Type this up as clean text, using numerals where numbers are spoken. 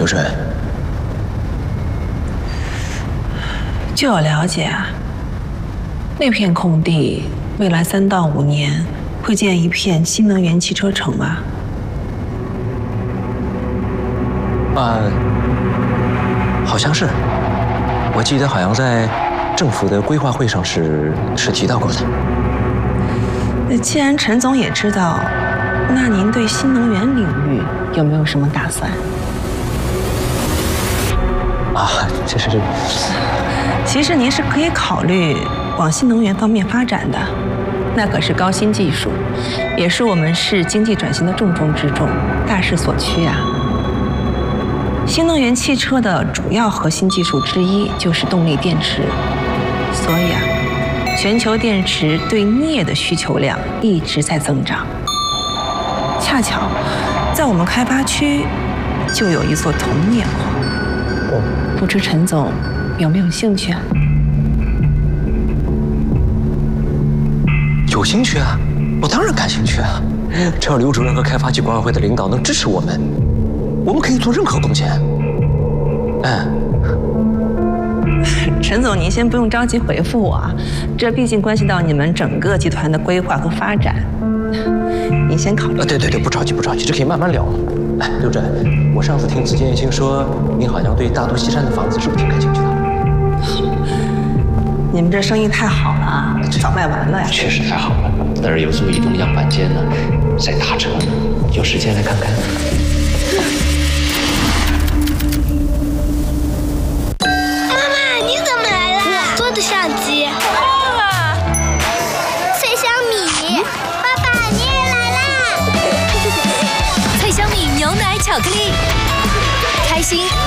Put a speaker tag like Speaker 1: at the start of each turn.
Speaker 1: 刘顺，
Speaker 2: 据我了解啊，那片空地未来3到5年会建一片新能源汽车城吧？
Speaker 1: 好像是，我记得好像在政府的规划会上是提到过的。
Speaker 2: 那既然陈总也知道，那您对新能源领域有没有什么打算？
Speaker 1: 这是。
Speaker 2: 其实您是可以考虑往新能源方面发展的，那可是高新技术，也是我们市经济转型的重中之重，大势所趋啊。新能源汽车的主要核心技术之一就是动力电池，所以啊，全球电池对镍的需求量一直在增长。恰巧，在我们开发区就有一座铜镍矿，不知陈总有没有兴趣啊？
Speaker 1: 有兴趣啊，我当然感兴趣啊！只要刘主任和开发区管委会的领导能支持我们，我们可以做任何贡献。
Speaker 2: 陈总，您先不用着急回复我啊，这毕竟关系到你们整个集团的规划和发展，您先考虑。
Speaker 1: 对，不着急，这可以慢慢聊。刘主任，我上次听子健一清说，您好像对大肚西山的房子是不是挺感兴趣的？
Speaker 2: 你们这生意太好了，早卖完了呀！
Speaker 3: 确实太好了，那儿有座移动样板间呢，在打折呢，有时间来看看。
Speaker 4: 妈妈，你怎么来了？我做的相机。脆香米，爸爸你也来啦！
Speaker 5: 脆香米牛奶巧克力，开心